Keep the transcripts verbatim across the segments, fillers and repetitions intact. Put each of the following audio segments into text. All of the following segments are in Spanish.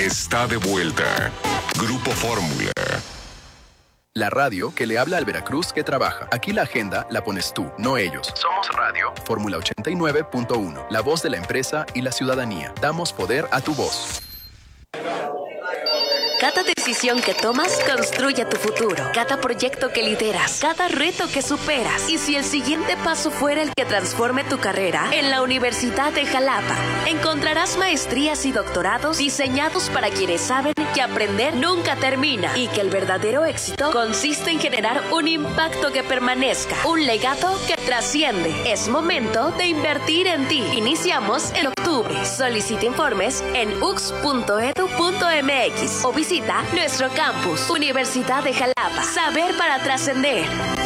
está de vuelta. Grupo Fórmula. La radio que le habla al Veracruz que trabaja. Aquí la agenda la pones tú, no ellos. Somos Radio Fórmula ochenta y nueve punto uno. La voz de la empresa y la ciudadanía. Damos poder a tu voz. Cada decisión que tomas construye tu futuro. Cada proyecto que lideras, cada reto que superas. Y si el siguiente paso fuera el que transforme tu carrera, en la Universidad de Jalapa encontrarás maestrías y doctorados diseñados para quienes saben que aprender nunca termina y que el verdadero éxito consiste en generar un impacto que permanezca, un legado que trasciende. Es momento de invertir en ti. Iniciamos en octubre. Solicita informes en u x punto e d u punto m x o visita nuestro campus, Universidad de Jalapa. Saber para trascender.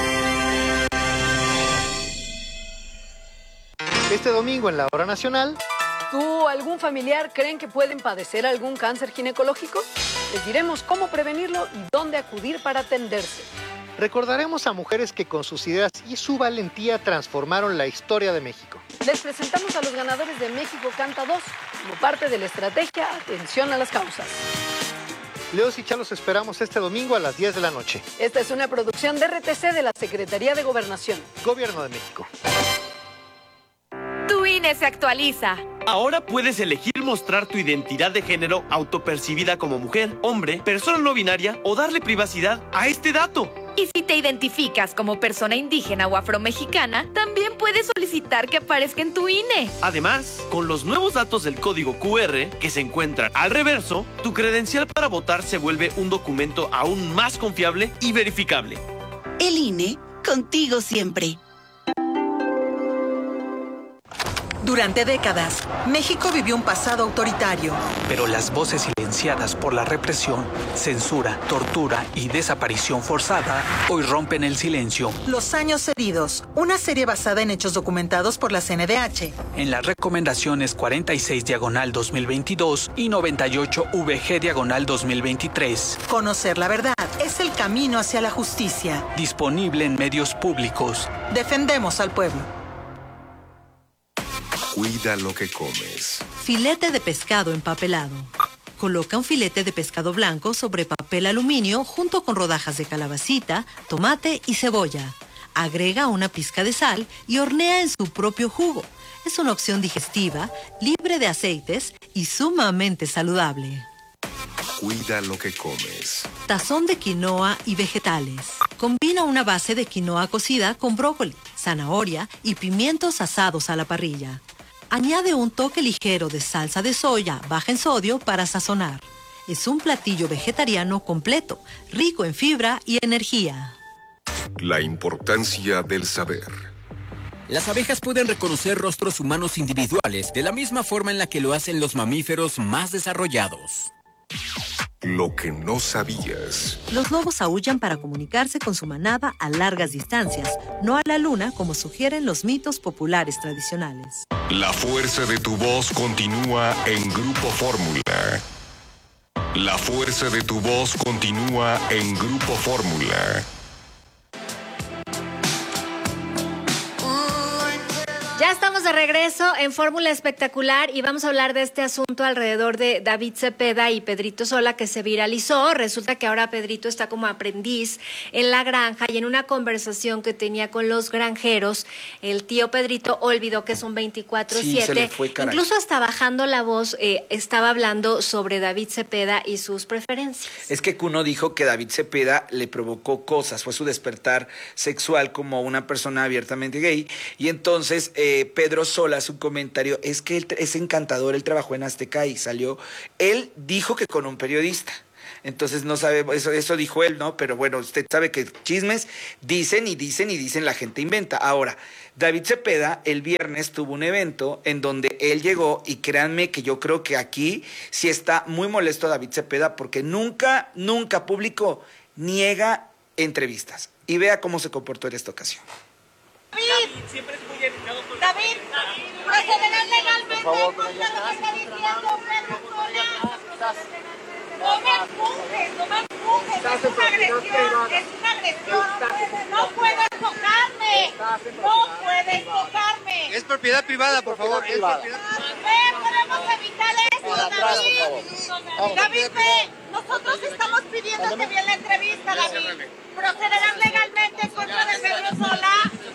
Este domingo en la Hora Nacional. ¿Tú o algún familiar creen que pueden padecer algún cáncer ginecológico? Les diremos cómo prevenirlo y dónde acudir para atenderse. Recordaremos a mujeres que con sus ideas y su valentía transformaron la historia de México. Les presentamos a los ganadores de México Canta dos, como parte de la estrategia Atención a las Causas. Leos y Chalos esperamos este domingo a las diez de la noche. Esta es una producción de R T C de la Secretaría de Gobernación. Gobierno de México. Tu I N E se actualiza. Ahora puedes elegir mostrar tu identidad de género autopercibida como mujer, hombre, persona no binaria o darle privacidad a este dato. Y si te identificas como persona indígena o afromexicana, también puedes solicitar que aparezca en tu I N E. Además, con los nuevos datos del código Q R que se encuentran al reverso, tu credencial para votar se vuelve un documento aún más confiable y verificable. El I N E, contigo siempre. Durante décadas, México vivió un pasado autoritario. Pero las voces silenciadas por la represión, censura, tortura y desaparición forzada hoy rompen el silencio. Los años heridos, una serie basada en hechos documentados por la C N D H. En las recomendaciones cuarenta y seis diagonal dos mil veintidós y noventa y ocho V G diagonal dos mil veintitrés. Conocer la verdad es el camino hacia la justicia. Disponible en medios públicos. Defendemos al pueblo. Cuida lo que comes. Filete de pescado empapelado. Coloca un filete de pescado blanco sobre papel aluminio junto con rodajas de calabacita, tomate y cebolla. Agrega una pizca de sal y hornea en su propio jugo. Es una opción digestiva, libre de aceites y sumamente saludable. Cuida lo que comes. Tazón de quinoa y vegetales. Combina una base de quinoa cocida con brócoli, zanahoria y pimientos asados a la parrilla. Añade un toque ligero de salsa de soya baja en sodio para sazonar. Es un platillo vegetariano completo, rico en fibra y energía. La importancia del saber. Las abejas pueden reconocer rostros humanos individuales de la misma forma en la que lo hacen los mamíferos más desarrollados. Lo que no sabías. Los lobos aúllan para comunicarse con su manada a largas distancias, no a la luna como sugieren los mitos populares tradicionales. La fuerza de tu voz continúa en Grupo Fórmula. La fuerza de tu voz continúa en Grupo Fórmula. Ya estamos de regreso en Fórmula Espectacular y vamos a hablar de este asunto alrededor de David Cepeda y Pedrito Sola que se viralizó. Resulta que ahora Pedrito está como aprendiz en la granja y en una conversación que tenía con los granjeros, el tío Pedrito olvidó que es un veinticuatro siete. Sí, incluso hasta bajando la voz eh, estaba hablando sobre David Cepeda y sus preferencias. Es que Cuno dijo que David Cepeda le provocó cosas, fue su despertar sexual como una persona abiertamente gay y entonces... Eh, Eh, Pedro Sola, su comentario, es que él es encantador, él trabajó en Azteca y salió, él dijo que con un periodista, entonces no sabe, eso, eso dijo él, ¿no? Pero bueno, usted sabe que chismes dicen y dicen y dicen, la gente inventa. Ahora, David Cepeda el viernes tuvo un evento en donde él llegó y créanme que yo creo que aquí sí está muy molesto David Cepeda porque nunca, nunca público niega entrevistas y vea cómo se comportó en esta ocasión. David, siempre es muy educado con David, procederán legalmente en contra de lo que está diciendo Pedro Sola. No me empujes, no me empujes, es una agresión, es una agresión, no puedes tocarme, no puedes tocarme. Es propiedad privada, por favor, es propiedad privada. A ver, podemos evitar esto, David, David, ve, nosotros estamos pidiendo que vea la entrevista, David. Procederán legalmente en contra de Pedro Sola.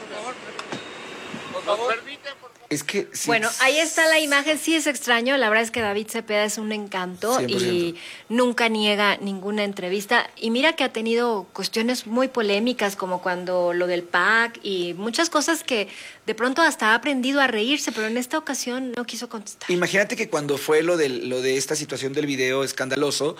Por favor. Es que sí. Bueno, ahí está la imagen, sí es extraño, la verdad es que David Cepeda es un encanto cien por ciento. Y nunca niega ninguna entrevista. Y mira que ha tenido cuestiones muy polémicas, como cuando lo del P A C y muchas cosas que de pronto hasta ha aprendido a reírse, pero en esta ocasión no quiso contestar. Imagínate que cuando fue lo de, lo de esta situación del video escandaloso,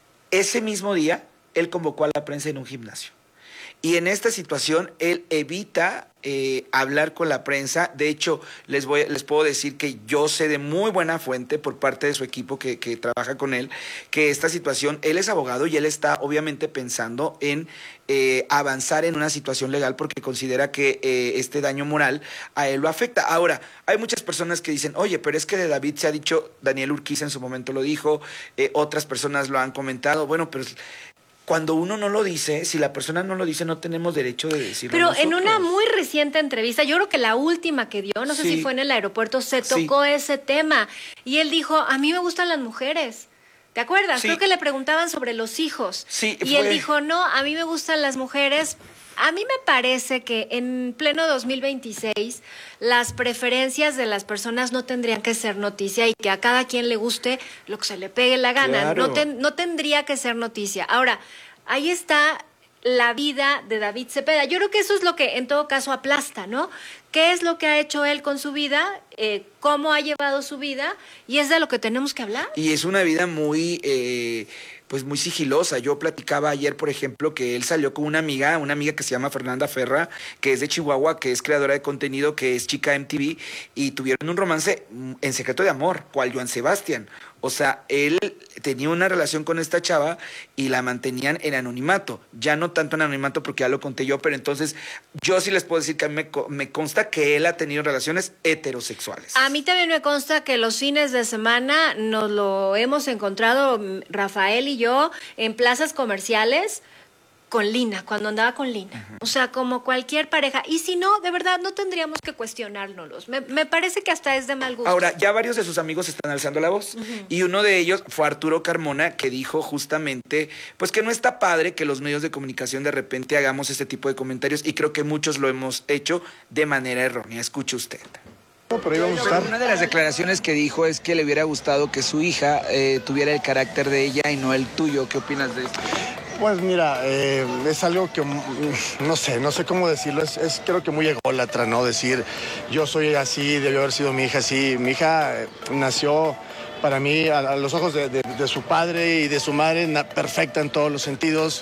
ese mismo día él convocó a la prensa en un gimnasio. Y en esta situación él evita eh, hablar con la prensa. De hecho, les, voy, les puedo decir que yo sé de muy buena fuente por parte de su equipo que, que trabaja con él, que esta situación, él es abogado y él está obviamente pensando en eh, avanzar en una situación legal porque considera que eh, este daño moral a él lo afecta. Ahora, hay muchas personas que dicen, oye, pero es que de David se ha dicho, Daniel Urquiza en su momento lo dijo, eh, otras personas lo han comentado, bueno, pero... Cuando uno no lo dice, si la persona no lo dice, no tenemos derecho de decirlo. Pero nosotros. En una muy reciente entrevista, yo creo que la última que dio, no sé sí. si fue en el aeropuerto, se tocó sí. ese tema. Y él dijo, a mí me gustan las mujeres. ¿Te acuerdas? Sí. Creo que le preguntaban sobre los hijos. Sí, y fue... él dijo, no, a mí me gustan las mujeres. A mí me parece que en pleno dos mil veintiséis las preferencias de las personas no tendrían que ser noticia y que a cada quien le guste lo que se le pegue la gana. Claro. No, ten, no tendría que ser noticia. Ahora, ahí está la vida de David Cepeda. Yo creo que eso es lo que en todo caso aplasta, ¿no? ¿Qué es lo que ha hecho él con su vida? Eh, ¿Cómo ha llevado su vida? Y es de lo que tenemos que hablar. Y es una vida muy... Eh... pues muy sigilosa. Yo platicaba ayer, por ejemplo, que él salió con una amiga, una amiga que se llama Fernanda Ferra, que es de Chihuahua, que es creadora de contenido, que es chica M T V, y tuvieron un romance en secreto de amor, cual Joan Sebastián. O sea, él tenía una relación con esta chava y la mantenían en anonimato. Ya no tanto en anonimato porque ya lo conté yo, pero entonces yo sí les puedo decir que a mí me, me consta que él ha tenido relaciones heterosexuales. A mí también me consta que los fines de semana nos lo hemos encontrado, Rafael y yo, en plazas comerciales con Lina, cuando andaba con Lina. Uh-huh. O sea, como cualquier pareja. Y si no, de verdad, no tendríamos que cuestionárnoslos. Me, me parece que hasta es de mal gusto. Ahora, ya varios de sus amigos están alzando la voz. Uh-huh. Y uno de ellos fue Arturo Carmona, que dijo justamente, pues que no está padre que los medios de comunicación de repente hagamos este tipo de comentarios. Y creo que muchos lo hemos hecho de manera errónea. Escuche usted. Pero ahí vamos a estar. Una de las declaraciones que dijo es que le hubiera gustado que su hija eh, tuviera el carácter de ella y no el tuyo. ¿Qué opinas de esto? Pues mira, eh, es algo que no sé, no sé cómo decirlo, es, es creo que muy ególatra, ¿no? Decir, yo soy así, debió haber sido mi hija así. Mi hija eh, nació para mí a, a los ojos de, de, de su padre y de su madre, na, perfecta en todos los sentidos.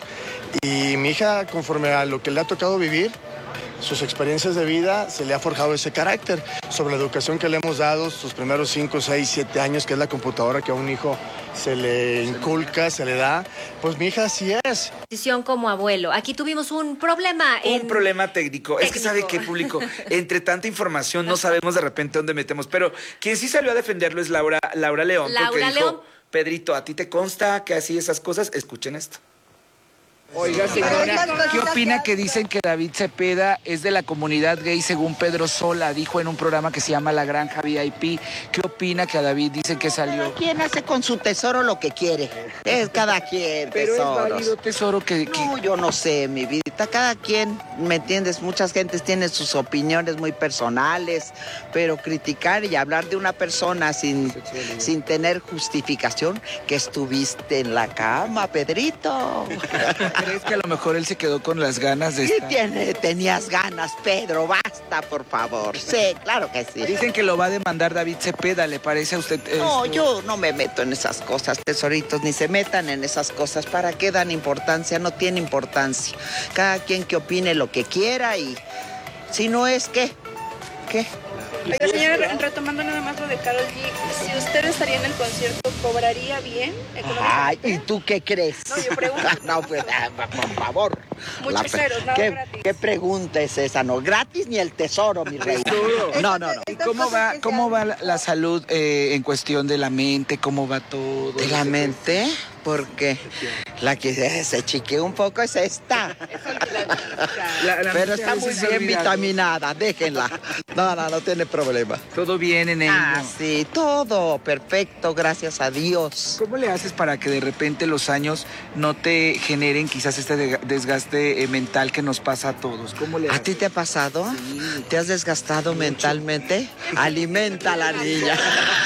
Y mi hija, conforme a lo que le ha tocado vivir, sus experiencias de vida, se le ha forjado ese carácter. Sobre la educación que le hemos dado, sus primeros cinco, seis, siete años, que es la computadora que a un hijo se le inculca, se le da, pues mi hija así es. Decisión como abuelo. Aquí tuvimos un problema. Un en... problema técnico. técnico. Es que sabe qué, público, entre tanta información no sabemos de repente dónde metemos, pero quien sí salió a defenderlo es Laura, Laura León. Laura porque dijo, León. Pedrito, ¿a ti te consta que así esas cosas? Escuchen esto. Oiga, señora, ¿qué opina que dicen que David Cepeda es de la comunidad gay según Pedro Sola? Dijo en un programa que se llama La Granja V I P. ¿Qué opina que a David dicen que salió? Cada quien hace con su tesoro lo que quiere. Es cada quien, Pero tesoros. es válido tesoro que, que... No, yo no sé, mi vida. Cada quien, ¿me entiendes? Muchas gentes tienen sus opiniones muy personales, pero criticar y hablar de una persona sin, sin tener justificación, que estuviste en la cama, Pedrito. ¿Crees que a lo mejor él se quedó con las ganas de Sí, estar? tiene, tenías ganas, Pedro, basta, por favor. Sí, claro que sí. Dicen que lo va a demandar David Cepeda, ¿le parece a usted esto? No, yo no me meto en esas cosas, tesoritos, ni se metan en esas cosas. ¿Para qué dan importancia? No tiene importancia. Cada quien que opine lo que quiera y si no es, ¿qué? ¿Qué? Oiga, señora, retomando nada más lo de Karol G, si usted estaría en el concierto, ¿cobraría bien Ay, ¿y tú qué crees? No, yo pregunto. No, pues, por favor. Muchos ceros, nada ¿Qué, gratis. ¿Qué pregunta es esa? No, gratis ni el tesoro, mi reina. No, no, no. ¿Y cómo va, cómo va la, la salud eh, en cuestión de la mente? ¿Cómo va todo? ¿De la mente? ¿Por qué? La que se chiquea un poco es esta. La, la Pero está muy bien olvidado. Vitaminada, déjenla. No, no, no tiene problema. ¿Todo bien en ella? Ah, sí, todo perfecto, gracias a Dios. ¿Cómo le haces para que de repente los años no te generen quizás este desgaste eh, mental que nos pasa a todos? ¿Cómo le haces? ¿A ti te ha pasado? Sí. ¿Te has desgastado mucho mentalmente? Alimenta a la niña.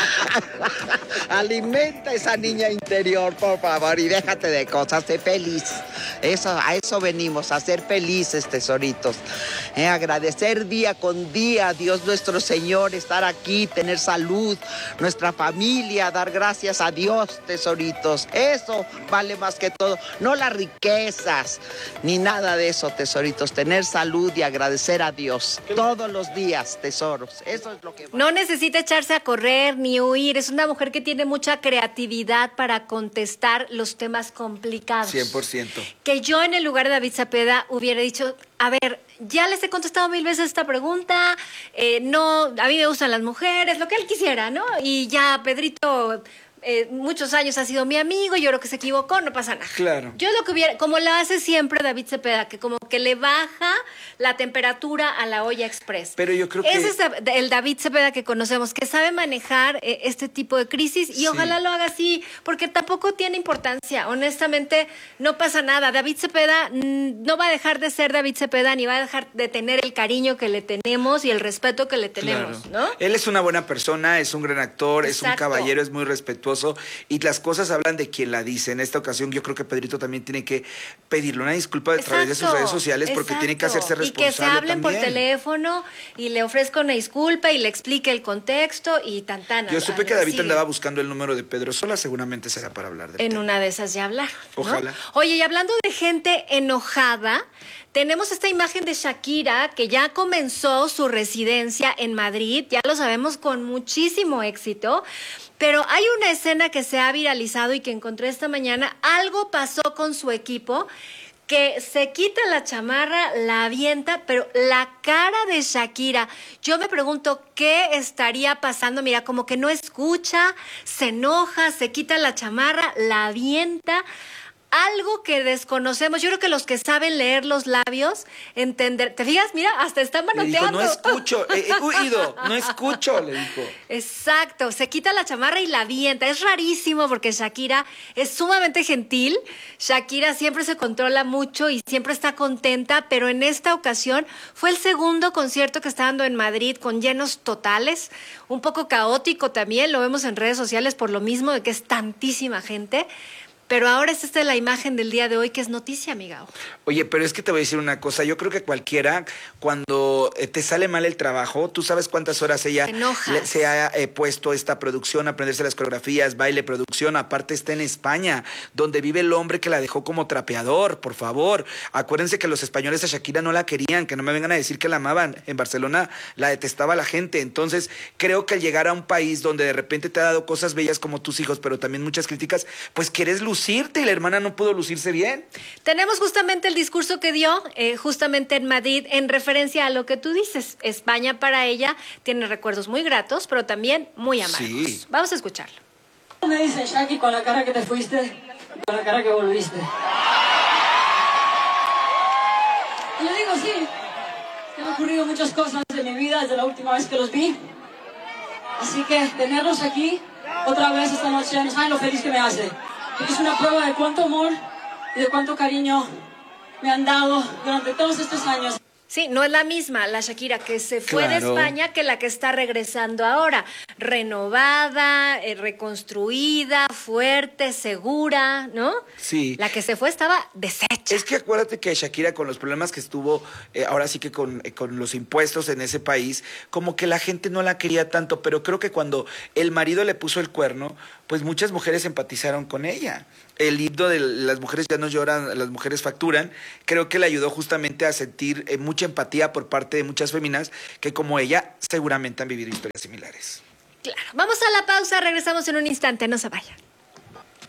Alimenta a esa niña interior, por favor, y déjate de cosas, sé feliz. Eso, a eso venimos, a ser felices, tesoritos. Eh, agradecer día con día a Dios nuestro Señor, estar aquí, tener salud, nuestra familia, dar gracias a Dios, tesoritos. Eso vale más que todo. No las riquezas, ni nada de eso, tesoritos. Tener salud y agradecer a Dios todos los días, tesoros. Eso es lo que... No necesita echarse a correr ni huir. Es una mujer que tiene mucha creatividad para contestar los temas complicados. cien por ciento. Que yo en el lugar de David Cepeda hubiera dicho, a ver, ya les he contestado mil veces esta pregunta, eh, no, a mí me gustan las mujeres, lo que él quisiera, ¿no? Y ya Pedrito... Eh, muchos años ha sido mi amigo, yo creo que se equivocó, no pasa nada. Claro. Yo lo que hubiera, como lo hace siempre David Cepeda, que como que le baja la temperatura a la olla express. Pero yo creo que... Ese es el David Cepeda que conocemos, que sabe manejar eh, este tipo de crisis y sí. Ojalá lo haga así, porque tampoco tiene importancia. Honestamente, no pasa nada. David Cepeda mmm, no va a dejar de ser David Cepeda, ni va a dejar de tener el cariño que le tenemos y el respeto que le tenemos, claro. ¿No? Él es una buena persona, es un gran actor, Exacto. es un caballero, es muy respetuoso. Y las cosas hablan de quien la dice. En esta ocasión yo creo que Pedrito también tiene que pedirle una disculpa a través de sus redes sociales porque Exacto. tiene que hacerse responsable. Y que se hablen también. por teléfono y le ofrezca una disculpa y le explique el contexto y tan tan. Yo supe que David andaba buscando el número de Pedro Sola, seguramente será para hablar de En tema. una de esas ya hablar. ¿no? Ojalá. Oye, y hablando de gente enojada, tenemos esta imagen de Shakira que ya comenzó su residencia en Madrid, ya lo sabemos, con muchísimo éxito. Pero hay una escena que se ha viralizado y que encontré esta mañana. Algo pasó con su equipo, que se quita la chamarra, la avienta, pero la cara de Shakira, yo me pregunto qué estaría pasando. Mira, como que no escucha, se enoja, se quita la chamarra, la avienta. Algo que desconocemos. Yo creo que los que saben leer los labios, entender. ¿Te fijas? Mira, hasta está manoteando. Le dijo, no escucho, he oído, no escucho, le dijo. Exacto, se quita la chamarra y la avienta. Es rarísimo porque Shakira es sumamente gentil. Shakira siempre se controla mucho y siempre está contenta, pero en esta ocasión fue el segundo concierto que está dando en Madrid con llenos totales. Un poco caótico también, lo vemos en redes sociales por lo mismo de que es tantísima gente. Pero ahora es esta la imagen del día de hoy que es noticia, amiga. Oye, pero es que te voy a decir una cosa. Yo creo que cualquiera, cuando te sale mal el trabajo, tú sabes cuántas horas ella le, se ha eh, puesto esta producción, aprenderse las coreografías, baile, producción. Aparte está en España, donde vive el hombre que la dejó como trapeador, por favor. Acuérdense que los españoles a Shakira no la querían, que no me vengan a decir que la amaban. En Barcelona la detestaba la gente. Entonces, creo que al llegar a un país donde de repente te ha dado cosas bellas como tus hijos, pero también muchas críticas, pues quieres lucir. lucirte y la hermana no pudo lucirse bien. Tenemos justamente el discurso que dio eh, justamente en Madrid en referencia a lo que tú dices. España para ella tiene recuerdos muy gratos, pero también muy amargos. Sí. Vamos a escucharlo. Me dice Shaki, con la cara que te fuiste, con la cara que volviste. Y yo digo, sí, han ocurrido muchas cosas en mi vida desde la última vez que los vi. Así que tenerlos aquí otra vez esta noche, no saben lo feliz que me hace. Es una prueba de cuánto amor y de cuánto cariño me han dado durante todos estos años. Sí, no es la misma la Shakira que se fue claro. de España que la que está regresando ahora. Renovada, eh, reconstruida, fuerte, segura, ¿no? Sí. La que se fue estaba deshecha. Es que acuérdate que Shakira, con los problemas que estuvo, eh, ahora sí que con, eh, con los impuestos en ese país, como que la gente no la quería tanto, pero creo que cuando el marido le puso el cuerno, pues muchas mujeres empatizaron con ella. El himno de las mujeres ya no lloran, las mujeres facturan, creo que le ayudó justamente a sentir eh, mucha empatía por parte de muchas féminas que como ella seguramente han vivido historias similares. Claro. Vamos a la pausa, regresamos en un instante, no se vayan.